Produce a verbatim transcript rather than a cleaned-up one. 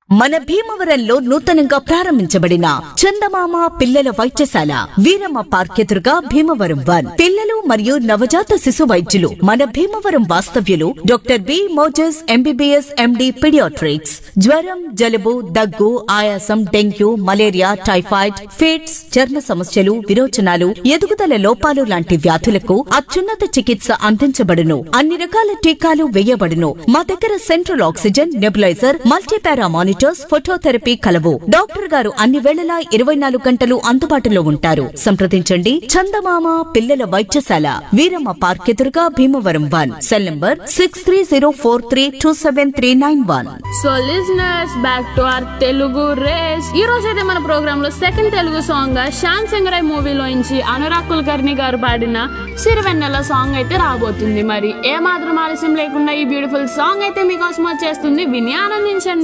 మన భీమవరంలో నూతనంగా ప్రారంభించబడిన చందమామ పిల్లల వైద్యశాల వీరమ్మ పార్క్ ఎదురుగా భీమవరం వన్ పిల్లలు మరియు నవజాత శిశు వైద్యులు మన భీమవరం వాస్తవ్యులు doctor B Moses MBBS MD paediatrics జ్వరం జలుబు దగ్గు ఆయాసం డెంగ్యూ మలేరియా టైఫాయిడ్ ఫిట్స్ చర్మ సమస్యలు విరోచనాలు ఎదుగుదల లోపాలు లాంటి వ్యాధులకు అత్యున్నత చికిత్స అందించబడును అన్ని రకాల టీకాలు వేయబడును మా దగ్గర central oxygen nebuliser multipara monitors phototherapy కలవు డాక్టర్ గారు అన్ని వేళలా ఇరవై నాలుగు గంటలు అందుబాటులో ఉంటారు సంప్రదించండి చందమామ పిల్లల వైద్యశాల వీరమ్మ పార్క్ ఎదురుగా Bhimavaram one cell number six three zero four three two seven three nine one. So listeners back to our Telugu race. ఈ రోజు అయితే మన ప్రోగ్రామ్ లో సెకండ్ తెలుగు సాంగ్ గా శ్యామ్ సింగరాయ్ మూవీలో నుంచి అనురాగ్ కుల్కర్ణి గారు పాడిన సిరివెన్నెల సాంగ్ అయితే రాబోతుంది. మరి ఏ మాత్రం ఆలస్యం లేకుండా ఈ బ్యూటిఫుల్ సాంగ్ అయితే మీకోసం వచ్చేస్తుంది, విని ఆనందించండి.